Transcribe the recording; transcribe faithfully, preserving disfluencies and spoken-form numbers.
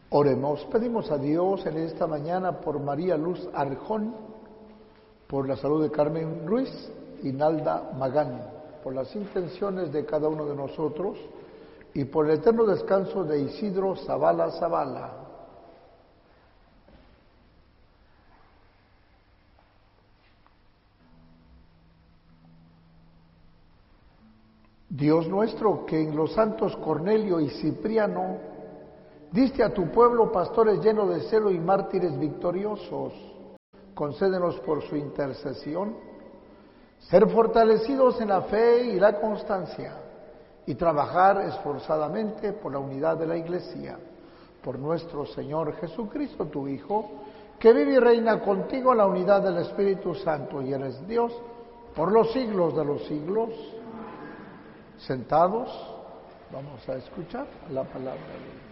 Oremos, pedimos a Dios en esta mañana por María Luz Arjón, por la salud de Carmen Ruiz y Nalda Magán, por las intenciones de cada uno de nosotros y por el eterno descanso de Isidro Zavala Zavala. Dios nuestro, que en los santos Cornelio y Cipriano diste a tu pueblo pastores llenos de celo y mártires victoriosos, concédenos por su intercesión ser fortalecidos en la fe y la constancia y trabajar esforzadamente por la unidad de la Iglesia, por nuestro Señor Jesucristo, tu Hijo, que vive y reina contigo en la unidad del Espíritu Santo y eres Dios por los siglos de los siglos. Sentados, vamos a escuchar la palabra de Dios.